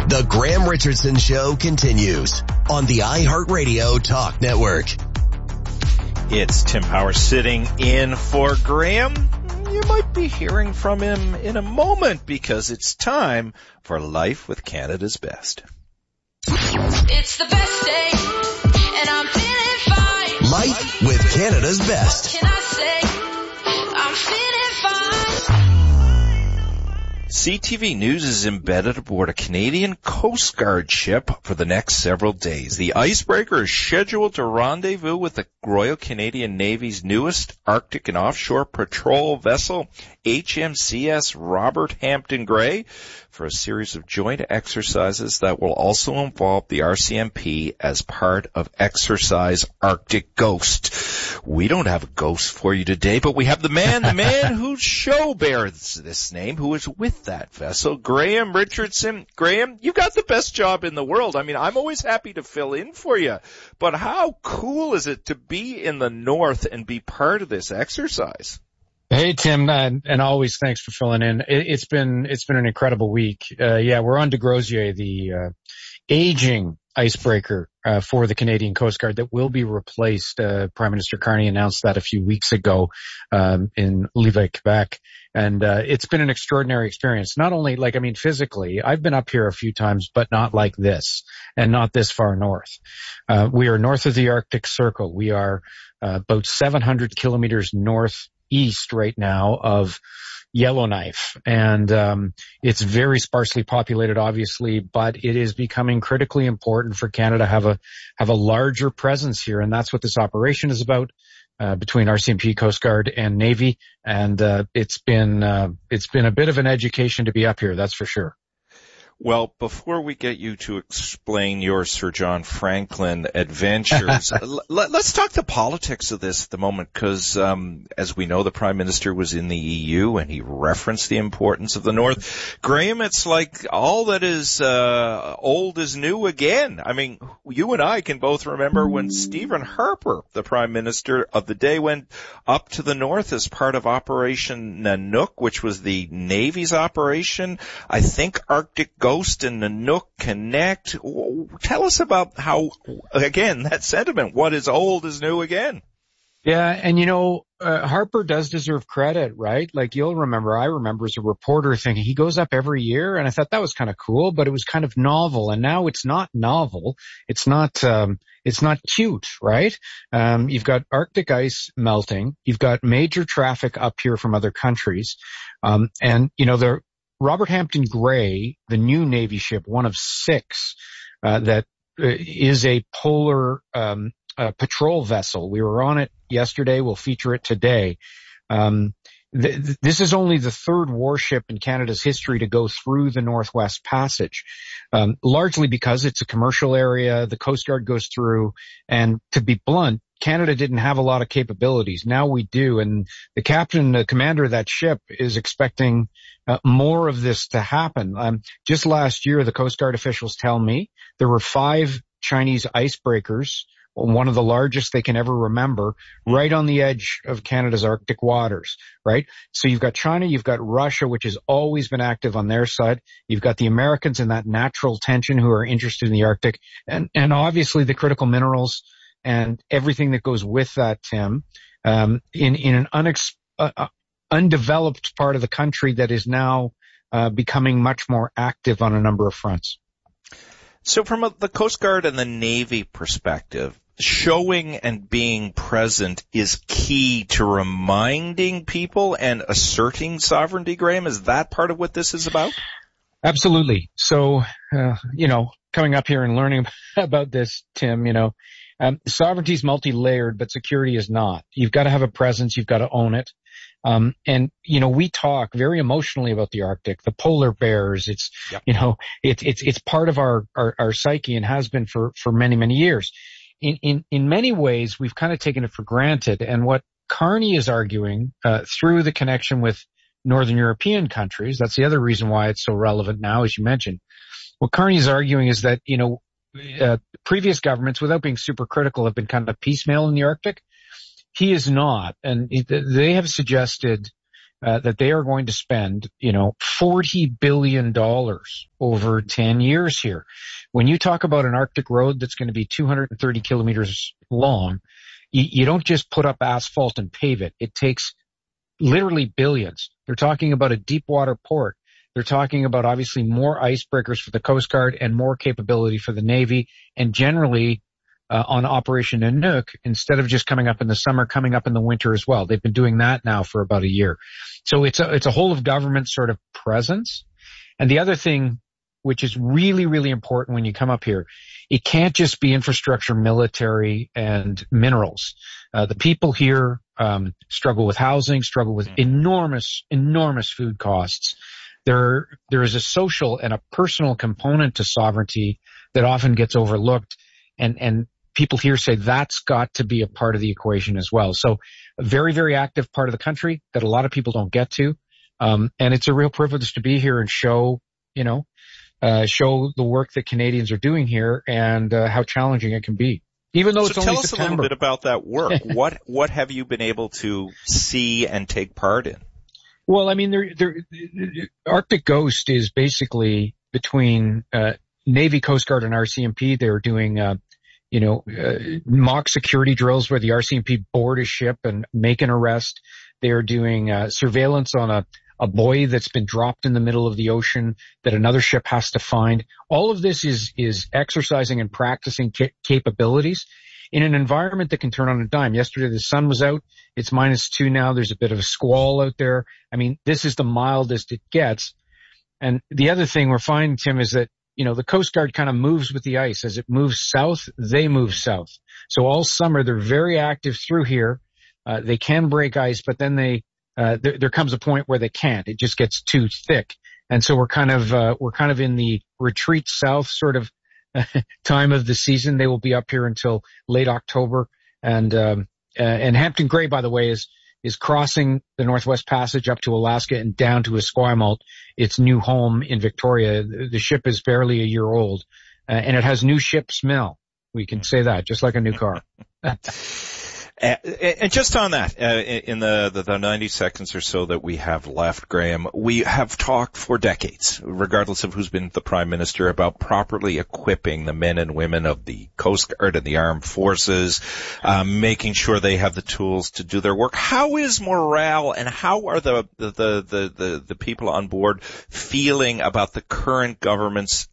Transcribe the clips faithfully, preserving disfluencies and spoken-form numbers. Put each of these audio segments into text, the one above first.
The Graham Richardson Show continues on the iHeartRadio Talk Network. It's Tim Powers sitting in for Graham. You might be hearing from him in a moment because it's time for Life with Canada's Best. It's the best day, and I'm feeling fine. Life with Canada's Best. What can I say? I'm feeling fine. C T V News is embedded aboard a Canadian Coast Guard ship for the next several days. The icebreaker is scheduled to rendezvous with the Royal Canadian Navy's newest Arctic and offshore patrol vessel, H M C S Robert Hampton Gray, for a series of joint exercises that will also involve the R C M P as part of Exercise Arctic Ghost. We don't have a ghost for you today, but we have the man, the man whose show bears this name, who is with that vessel, Graham Richardson. Graham, you've got the best job in the world. I mean, I'm always happy to fill in for you, but how cool is it to be in the north and be part of this exercise? Hey, Tim, and, and always thanks for filling in. It, it's been it's been an incredible week. Uh, yeah, we're on de Grozier, the uh, aging icebreaker uh, for the Canadian Coast Guard that will be replaced. Uh, Prime Minister Carney announced that a few weeks ago um, in Levi, Quebec. And uh, it's been an extraordinary experience. Not only, like, I mean, physically, I've been up here a few times, but not like this and not this far north. Uh, we are north of the Arctic Circle. We are uh, about seven hundred kilometers northeast right now of Yellowknife. And um, it's very sparsely populated, obviously, but it is becoming critically important for Canada to have a have a larger presence here. And that's what this operation is about. Uh, between R C M P, Coast Guard, and Navy, and uh, it's been uh, it's been a bit of an education to be up here, that's for sure. Well, before we get you to explain your Sir John Franklin adventures, l- let's talk the politics of this at the moment, because um, as we know, the Prime Minister was in the E U and he referenced the importance of the North. Graham, it's like all that is uh, old is new again. I mean, you and I can both remember when Stephen Harper, the Prime Minister of the day, went up to the North as part of Operation Nanook, which was the Navy's operation. I think Arctic Ghost and Nanook connect. Tell us about how, again, that sentiment, what is old is new again. Yeah, and you know, uh, Harper does deserve credit, right? Like, you'll remember, I remember as a reporter thinking he goes up every year, and I thought that was kind of cool, but it was kind of novel, and now it's not novel. It's not, um, it's not cute, right? Um, you've got Arctic ice melting. You've got major traffic up here from other countries. Um, and, you know, the Robert Hampton Gray, the new Navy ship, one of six, uh, that uh, is a polar um, uh, patrol vessel. We were on it yesterday. We'll feature it today. Um, th- th- this is only the third warship in Canada's history to go through the Northwest Passage, um, largely because it's a commercial area. The Coast Guard goes through, and to be blunt, Canada didn't have a lot of capabilities. Now we do, and the captain, the commander of that ship is expecting uh, more of this to happen. Um, just last year, the Coast Guard officials tell me there were five Chinese icebreakers, one of the largest they can ever remember, right on the edge of Canada's Arctic waters, right? So you've got China, you've got Russia, which has always been active on their side. You've got the Americans in that natural tension who are interested in the Arctic, and, and obviously the critical minerals and everything that goes with that, Tim, um, in, in an unex- uh, uh, undeveloped part of the country that is now uh, becoming much more active on a number of fronts. So from a, the Coast Guard and the Navy perspective, showing and being present is key to reminding people and asserting sovereignty, Graham? Is that part of what this is about? Absolutely. So, uh, you know, coming up here and learning about this, Tim, you know, Um, sovereignty is multi-layered, but security is not. You've got to have a presence. You've got to own it. Um, and, you know, we talk very emotionally about the Arctic, the polar bears. It's, yep. you know, it's, it's, it's part of our, our, our psyche and has been for, for many, many years. In, in, in many ways, we've kind of taken it for granted. And what Carney is arguing, uh, through the connection with Northern European countries, that's the other reason why it's so relevant now, as you mentioned. What Carney is arguing is that, you know, Uh, previous governments, without being super critical, have been kind of piecemeal in the Arctic. He is not, and he, they have suggested uh, that they are going to spend, you know, forty billion dollars over ten years here. When you talk about an Arctic road that's going to be two hundred thirty kilometers long, you, you don't just put up asphalt and pave it. It takes literally billions. They're talking about a deep water port. They're talking about obviously more icebreakers for the Coast Guard and more capability for the Navy, and generally uh, on Operation Nanook, instead of just coming up in the summer, coming up in the winter as well. They've been doing that now for about a year. So it's a, it's a whole of government sort of presence. And the other thing, which is really, really important when you come up here, it can't just be infrastructure, military, and minerals. Uh, the people here um, struggle with housing, struggle with enormous, enormous food costs. There, there is a social and a personal component to sovereignty that often gets overlooked, and, and people here say that's got to be a part of the equation as well. So a very, very active part of the country that a lot of people don't get to. Um, and it's a real privilege to be here and show, you know, uh, show the work that Canadians are doing here and uh, how challenging it can be. Even though so it's only tell us September. a little bit about that work. what, what have you been able to see and take part in? Well, I mean, there, there, Arctic Ghost is basically between uh, Navy, Coast Guard, and R C M P. They're doing, uh, you know, uh, mock security drills where the R C M P board a ship and make an arrest. They're doing uh, surveillance on a, a buoy that's been dropped in the middle of the ocean that another ship has to find. All of this is is exercising and practicing ca- capabilities in an environment that can turn on a dime. Yesterday the sun was out. It's minus two now. There's a bit of a squall out there. I mean, this is the mildest it gets. And the other thing we're finding, Tim, is that, you know, the Coast Guard kind of moves with the ice. As it moves south, they move south. So all summer they're very active through here. Uh, they can break ice, but then they, uh, there, there comes a point where they can't. It just gets too thick. And so we're kind of, uh, we're kind of in the retreat south sort of time of the season. They will be up here until late October. And, um, uh, and Hampton Gray, by the way, is, is crossing the Northwest Passage up to Alaska and down to Esquimalt, its new home in Victoria. The ship is barely a year old, uh, and it has new ship smell. We can say that, just like a new car. And just on that, uh, in the, the, the ninety seconds or so that we have left, Graham, we have talked for decades, regardless of who's been the Prime Minister, about properly equipping the men and women of the Coast Guard and the armed forces, um, making sure they have the tools to do their work. How is morale and how are the, the, the, the, the, the people on board feeling about the current government's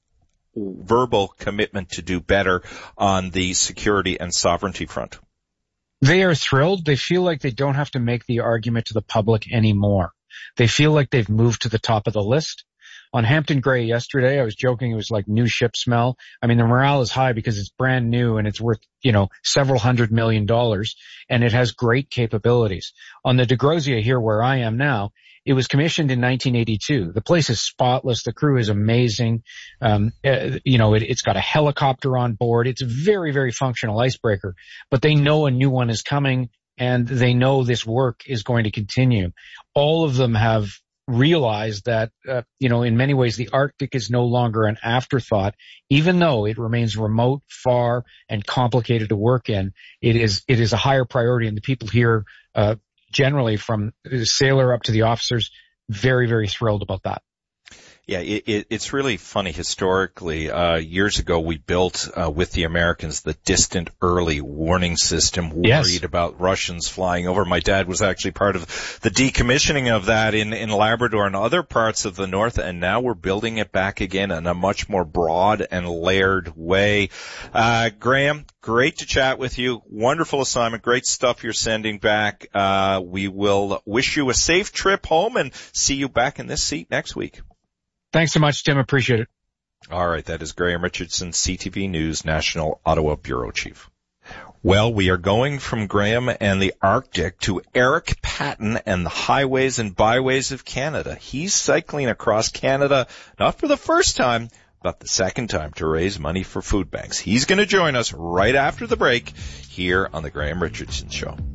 verbal commitment to do better on the security and sovereignty front? They are thrilled. They feel like they don't have to make the argument to the public anymore. They feel like they've moved to the top of the list. On Hampton Gray yesterday, I was joking, it was like new ship smell. I mean, the morale is high because it's brand new and it's worth, you know, several hundred million dollars, and it has great capabilities. On the DeGrosia here where I am now, it was commissioned in nineteen eighty-two. The place is spotless. The crew is amazing. Um, uh, you know, it, it's got a helicopter on board. It's a very, very functional icebreaker, but they know a new one is coming and they know this work is going to continue. All of them have realized that, uh, you know, in many ways the Arctic is no longer an afterthought, even though it remains remote, far, and complicated to work in. It is, it is a higher priority, and the people here, uh, generally from the sailor up to the officers, very, very thrilled about that. Yeah, it, it, it's really funny. Historically, uh, years ago, we built uh, with the Americans the distant early warning system, worried yes. about Russians flying over. My dad was actually part of the decommissioning of that in, in Labrador and other parts of the north, and now we're building it back again in a much more broad and layered way. Uh, Graham, great to chat with you. Wonderful assignment. Great stuff you're sending back. Uh, we will wish you a safe trip home and see you back in this seat next week. Thanks so much, Tim. Appreciate it. All right. That is Graham Richardson, C T V News National Ottawa Bureau Chief. Well, we are going from Graham and the Arctic to Eric Patton and the highways and byways of Canada. He's cycling across Canada, not for the first time, but the second time, to raise money for food banks. He's going to join us right after the break here on the Graham Richardson Show.